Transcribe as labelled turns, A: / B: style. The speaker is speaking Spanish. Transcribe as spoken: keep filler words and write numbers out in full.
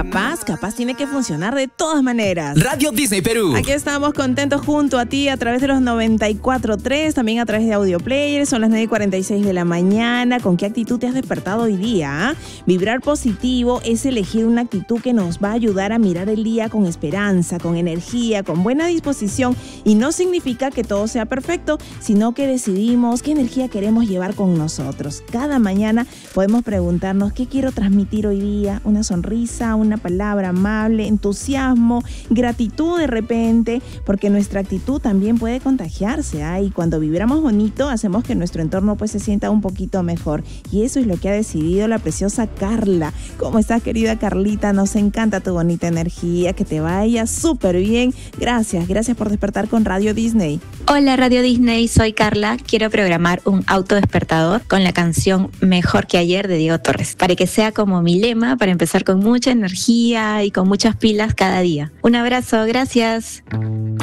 A: capaz, capaz tiene que funcionar de todas maneras.
B: Radio Disney Perú.
A: Aquí estamos contentos junto a ti a través de los noventa y cuatro punto tres, también a través de Audio Player. Son las nueve y cuarenta y seis de la mañana. ¿Con qué actitud te has despertado hoy día? ¿eh? Vibrar positivo es elegir una actitud que nos va a ayudar a mirar el día con esperanza, con energía, con buena disposición. Y no significa que todo sea perfecto, sino que decidimos qué energía queremos llevar con nosotros. Cada mañana podemos preguntarnos qué quiero transmitir hoy día. Una sonrisa, una palabra amable, entusiasmo, gratitud de repente, porque nuestra actitud también puede contagiarse. ¿eh? Y cuando vibramos bonito, hacemos que nuestro entorno pues se sienta un poquito mejor. Y eso es lo que ha decidido la preciosa Carla. ¿Cómo estás, querida Carlita? Nos encanta tu bonita energía, que te vaya súper bien. Gracias, gracias por despertar con Radio Disney.
C: Hola Radio Disney, soy Carla. Quiero programar un autodespertador con la canción Mejor que ayer de Diego Torres, para que sea como mi lema, para empezar con mucha energía y con muchas pilas cada día. Un abrazo, gracias.